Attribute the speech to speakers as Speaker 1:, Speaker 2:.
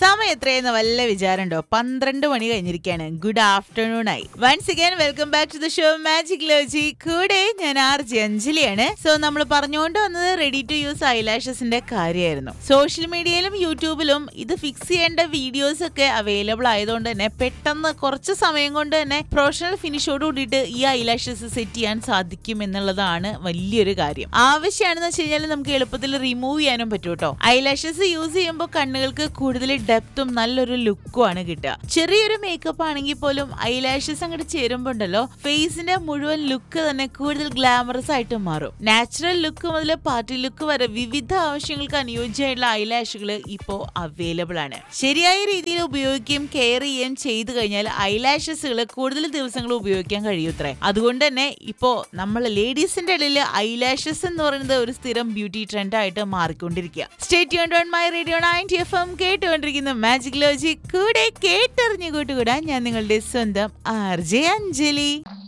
Speaker 1: സമയം എത്രയെന്ന് വല്ല വിചാരമുണ്ടോ? 12 മണി കഴിഞ്ഞിരിക്കുകയാണ്. ഗുഡ് ആഫ്റ്റർനൂൺ ആയി. Once again welcome back to the show magic ലോജി. കൂടെ ഞാൻ ആർജി അഞ്ജലിയാണ്. സോ നമ്മൾ പറഞ്ഞുകൊണ്ട് വന്നത് റെഡി ടു യൂസ് ഐലാഷസിന്റെ കാര്യമായിരുന്നു. സോഷ്യൽ മീഡിയയിലും യൂട്യൂബിലും ഇത് ഫിക്സ് ചെയ്യേണ്ട വീഡിയോസ് ഒക്കെ അവൈലബിൾ ആയതുകൊണ്ട് തന്നെ പെട്ടെന്ന് കുറച്ച് സമയം കൊണ്ട് തന്നെ പ്രൊഫഷണൽ ഫിനിഷോട് കൂടിയിട്ട് ഈ ഐലാഷസ് സെറ്റ് ചെയ്യാൻ സാധിക്കും എന്നുള്ളതാണ് വലിയൊരു കാര്യം. ആവശ്യമാണെന്ന് വെച്ച് കഴിഞ്ഞാൽ നമുക്ക് എളുപ്പത്തിൽ റിമൂവ് ചെയ്യാനും പറ്റും കേട്ടോ. ഐലാഷസ് യൂസ് ചെയ്യുമ്പോൾ കണ്ണുകൾക്ക് കൂടുതൽ ഡെപ്തും നല്ലൊരു ലുക്കും ആണ് കിട്ടുക. ചെറിയൊരു മേക്കപ്പ് ആണെങ്കിൽ പോലും ഐലാഷസ് അങ്ങോട്ട് ചേരുമ്പോൾ ഉണ്ടല്ലോ ഫേസിന്റെ മുഴുവൻ ലുക്ക് തന്നെ കൂടുതൽ ഗ്ലാമറസ് ആയിട്ട് മാറും. നാച്ചുറൽ ലുക്ക് മുതൽ പാർട്ടി ലുക്ക് വരെ വിവിധ ആവശ്യങ്ങൾക്ക് അനുയോജ്യമായിട്ടുള്ള ഐലാഷുകൾ ഇപ്പോ അവൈലബിൾ ആണ്. ശരിയായ രീതിയിൽ ഉപയോഗിക്കുകയും കെയർ ചെയ്യുകയും ചെയ്തു കഴിഞ്ഞാൽ ഐലാഷസുകൾ കൂടുതൽ ദിവസങ്ങൾ ഉപയോഗിക്കാൻ കഴിയൂത്രേ. അതുകൊണ്ട് തന്നെ ഇപ്പോ നമ്മൾ ലേഡീസിന്റെ ഇടയിൽ ഐലാഷസ് എന്ന് പറയുന്നത് ഒരു സ്ഥിരം ബ്യൂട്ടി ട്രെൻഡ് ആയിട്ട് മാറിക്കൊണ്ടിരിക്കുക. Stay tuned on my radio 90 FM കേട്ടുകൊണ്ടിരിക്കുന്ന മാജിക് ലോജി. കൂടെ കേട്ടറിഞ്ഞു കൂട്ടുകൂടാൻ ഞാൻ നിങ്ങളുടെ സ്വന്തം ആർജെ അഞ്ജലി.